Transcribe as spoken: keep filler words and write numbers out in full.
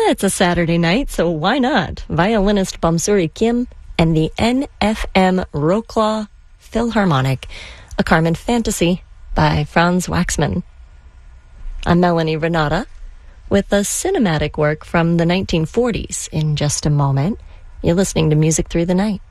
it's a Saturday night, so why not? Violinist Bamsuri Kim and the N F M Wroclaw Philharmonic, a Carmen Fantasy by Franz Waxman. I'm Melanie Renata with a cinematic work from the nineteen forties in just a moment. You're listening to Music Through the Night.